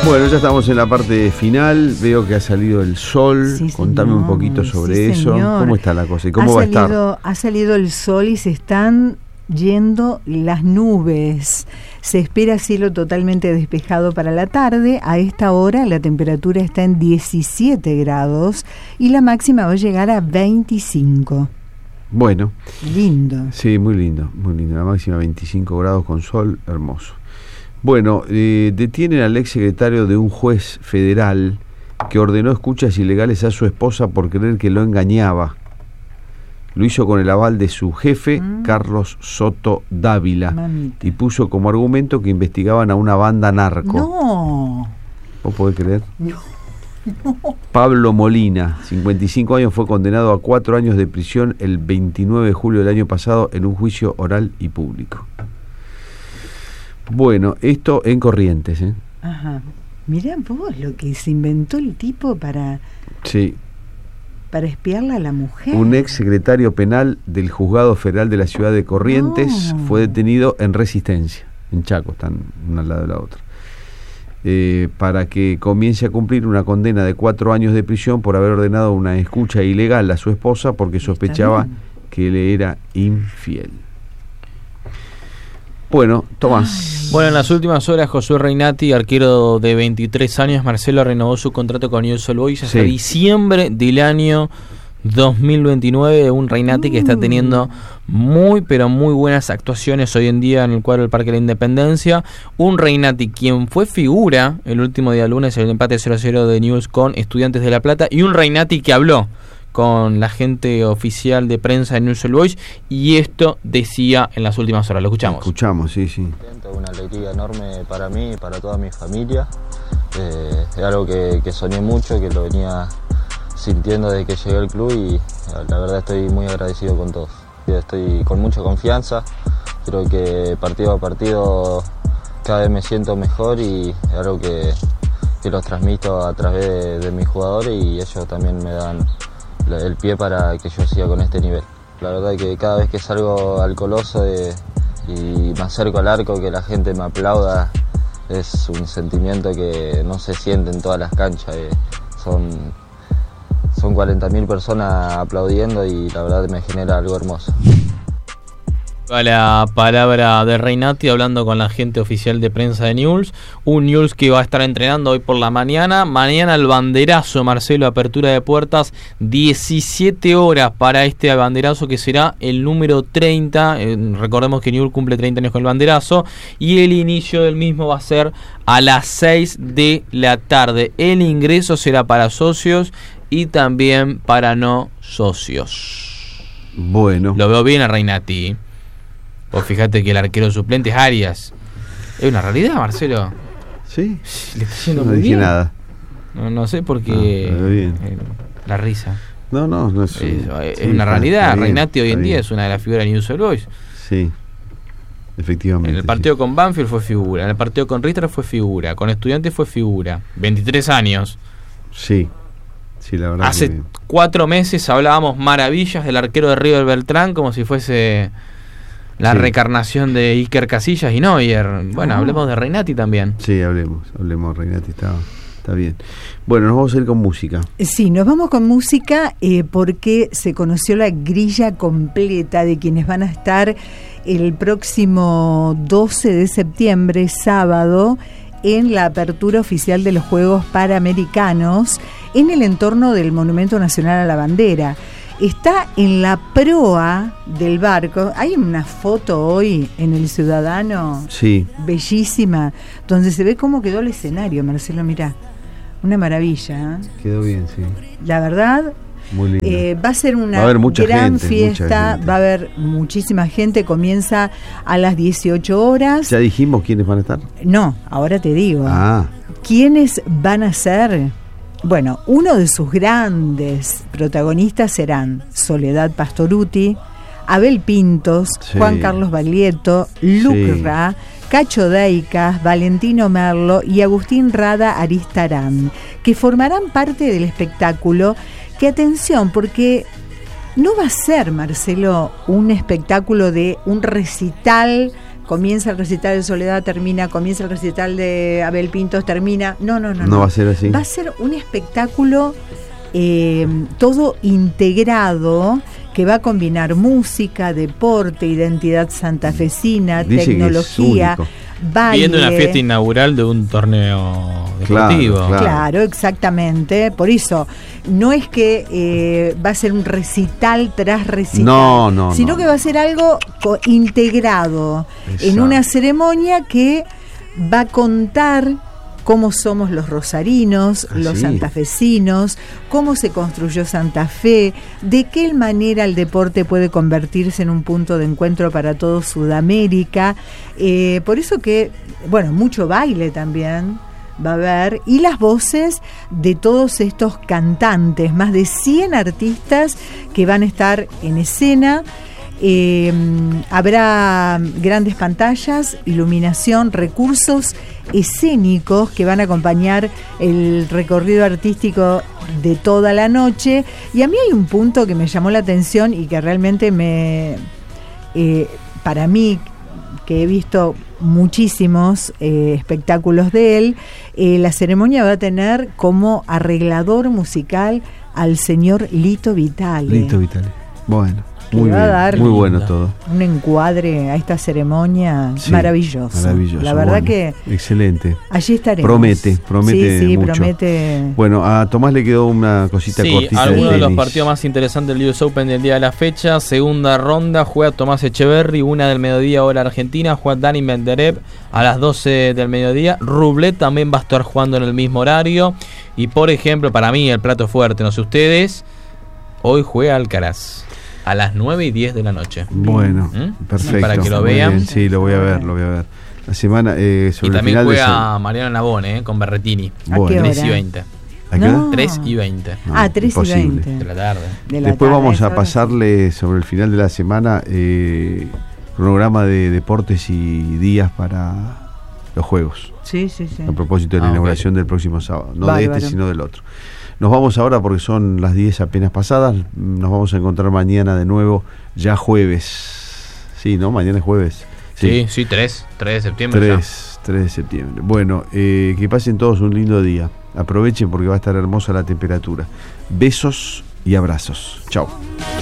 Bueno, ya estamos en la parte final. Veo que ha salido el sol. Sí, contame señor, un poquito sobre sí, eso. señor. ¿Cómo está la cosa y cómo va a estar? Ha salido el sol y se están yendo las nubes. Se espera cielo totalmente despejado para la tarde. A esta hora la temperatura está en 17 grados y la máxima va a llegar a 25. Bueno. Lindo. Sí, muy lindo, muy lindo. La máxima 25 grados con sol, hermoso. Bueno, detienen al exsecretario de un juez federal que ordenó escuchas ilegales a su esposa por creer que lo engañaba. Lo hizo con el aval de su jefe, Carlos Soto Dávila, Mamita. y puso como argumento que investigaban a una banda narco. No. ¿Vos podés creer? No. Pablo Molina, 55 años, fue condenado a 4 años de prisión el 29 de julio del año pasado en un juicio oral y público. Bueno, esto en Corrientes, ¿eh? Ajá. Mirá vos lo que se inventó el tipo para espiarla a la mujer. Un ex secretario penal del Juzgado Federal de la Ciudad de Corrientes fue detenido en Resistencia, en Chaco, están una al lado de la otra, para que comience a cumplir una condena de 4 años de prisión por haber ordenado una escucha ilegal a su esposa porque sospechaba que le era infiel. Bueno, Tomás. Bueno, en las últimas horas, Josué Reinati, arquero de 23 años, Marcelo, renovó su contrato con Newell's Old Boys hasta diciembre del año 2029. Un Reinati que está teniendo muy, pero muy buenas actuaciones hoy en día en el cuadro del Parque de la Independencia. Un Reinati quien fue figura el último día lunes en el empate 0-0 de Newell's con Estudiantes de La Plata. Y un Reinati que habló con la gente oficial de prensa de Newell's Old Boys, y esto decía en las últimas horas. Lo escuchamos. Sí. Una alegría enorme para mí y para toda mi familia. Es algo que soñé mucho, que lo venía sintiendo desde que llegué al club, y la verdad estoy muy agradecido con todos. Estoy con mucha confianza, creo que partido a partido cada vez me siento mejor, y es algo que los transmito a través de mis jugadores, y ellos también me dan el pie para que yo siga con este nivel. La verdad que cada vez que salgo al Coloso y me acerco al arco, que la gente me aplauda, es un sentimiento que no se siente en todas las canchas. Son 40.000 personas aplaudiendo, y la verdad me genera algo hermoso. A la palabra de Reinati hablando con la gente oficial de prensa de Newell's. Un Newell's que va a estar entrenando hoy por la mañana. Mañana el banderazo, Marcelo, apertura de puertas, 17 horas para este banderazo que será el número 30. Recordemos que Newell's cumple 30 años con el banderazo, y el inicio del mismo va a ser a las 6 de la tarde. El ingreso será para socios y también para no socios. Bueno. Lo veo bien a Reinati. Vos fíjate que el arquero suplente es Arias. Es una realidad, Marcelo. Sí. Le está yendo no muy dije bien. Nada. No sé por qué la risa. No es una realidad. Bien, Reinati hoy en día bien. es una de las figuras de Newell's Old Boys. Sí, efectivamente. En el partido con Banfield fue figura. En el partido con Ritter fue figura. Con Estudiantes fue figura. 23 años. Sí, la verdad. Hace 4 meses hablábamos maravillas del arquero de River Beltrán como si fuese la reencarnación de Iker Casillas y Neuer. Bueno, hablemos de Reinati también. Sí, hablemos de Reinati, está bien. Bueno, nos vamos a ir con música. Sí, nos vamos con música porque se conoció la grilla completa de quienes van a estar el próximo 12 de septiembre, sábado, en la apertura oficial de los Juegos Panamericanos en el entorno del Monumento Nacional a la Bandera. Está en la proa del barco. Hay una foto hoy en El Ciudadano, bellísima, donde se ve cómo quedó el escenario, Marcelo, mirá. Una maravilla, ¿eh? Quedó bien, sí. La verdad, muy lindo. Va a ser una gran fiesta, va a haber muchísima gente, comienza a las 18 horas. ¿Ya dijimos quiénes van a estar? No, ahora te digo. ¿Quiénes van a ser? Bueno, uno de sus grandes protagonistas serán Soledad Pastoruti, Abel Pintos, Juan Carlos Baglietto, Lucra, Cacho Deicas, Valentino Merlo y Agustín Rada Aristarán, que formarán parte del espectáculo. Que atención, porque no va a ser, Marcelo, un espectáculo de un recital comienza el recital de Soledad, termina, comienza el recital de Abel Pintos, termina. No. No va a ser así. Va a ser un espectáculo todo integrado, que va a combinar música, deporte, identidad santafesina, Dice tecnología, baile. Viendo una fiesta inaugural de un torneo deportivo. Claro, exactamente. Por eso, no es que va a ser un recital tras recital, sino que va a ser algo integrado. Exacto. En una ceremonia que va a contar cómo somos los rosarinos, los santafesinos, cómo se construyó Santa Fe, de qué manera el deporte puede convertirse en un punto de encuentro para todo Sudamérica. Por eso que, bueno, mucho baile también va a haber, y las voces de todos estos cantantes, más de 100 artistas que van a estar en escena. Habrá grandes pantallas, iluminación, recursos escénicos que van a acompañar el recorrido artístico de toda la noche. Y a mí hay un punto que me llamó la atención y que realmente para mí, que he visto muchísimos espectáculos de él, la ceremonia va a tener como arreglador musical al señor Lito Vitale. Bueno. Muy bien, muy bueno todo. Un encuadre a esta ceremonia maravilloso. La verdad que excelente. Allí estaremos. Promete mucho. Promete. Bueno, a Tomás le quedó una cosita cortita. Algunos de los partidos más interesantes del US Open del día de la fecha. Segunda ronda, juega Tomás Echeverry, 1 del mediodía hora argentina, juega Dani Medvedev a las 12 del mediodía. Rublev también va a estar jugando en el mismo horario. Y por ejemplo, para mí el plato fuerte, no sé ustedes, hoy juega Alcaraz a las 9:10 de la noche. Bueno, perfecto. Para que lo vean. Sí, lo voy a ver. La semana sobre y también el final juega Mariano Navone con Berretini. Bueno. 3:20. ¿A qué hora? 3:20. 3:20 de la tarde. Después vamos a pasarle sobre el final de la semana cronograma de deportes y días para los Juegos. Sí. A propósito de la inauguración del próximo sábado. No de este, sino del otro. Nos vamos ahora porque son las 10 apenas pasadas. Nos vamos a encontrar mañana de nuevo, ya jueves. Sí, ¿no? Mañana es jueves. Sí, 3 de septiembre. 3 de septiembre. Bueno, que pasen todos un lindo día. Aprovechen porque va a estar hermosa la temperatura. Besos y abrazos. Chao.